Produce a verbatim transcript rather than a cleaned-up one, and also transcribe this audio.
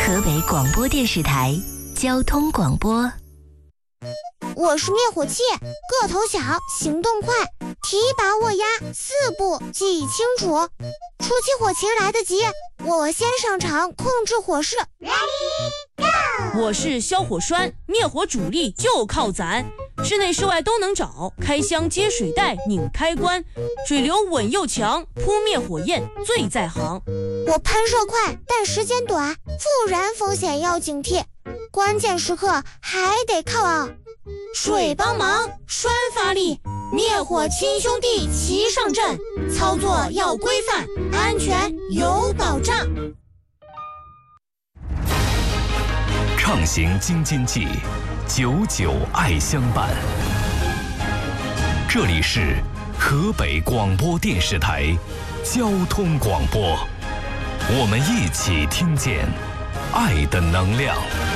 河北广播电视台交通广播。 我是灭火器，个头小，行动快，提拔握压，四步记忆清楚。出起火情来得及，我先上场控制火势。 我是消火栓，灭火主力就靠攒，室内室外都能找，开箱接水带，拧开关，水流稳又强，扑灭火焰最在行。 我喷射快，但时间短，复燃风险要警惕，关键时刻还得靠啊水帮忙，栓发力，灭火亲兄弟齐上阵，操作要规范，安全有保障。 畅行京津冀，久久爱相伴。这里是河北广播电视台交通广播，我们一起听见爱的能量。